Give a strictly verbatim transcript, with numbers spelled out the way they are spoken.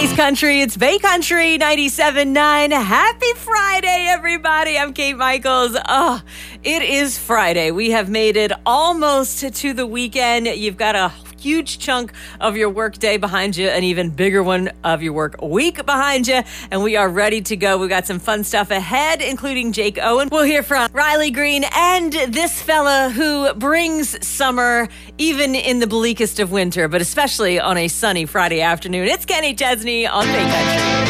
Space Country. It's Bay Country ninety-seven point nine. Happy Friday, everybody. I'm Kate Michaels. Oh, it is Friday. We have made it almost to the weekend. You've got a huge chunk of your work day behind you, an even bigger one of your work week behind you, and we are ready to go. We've got some fun stuff ahead, including Jake Owen. We'll hear from Riley Green and this fella who brings summer even in the bleakest of winter, but especially on a sunny Friday afternoon. It's Kenny Chesney on Bay Country.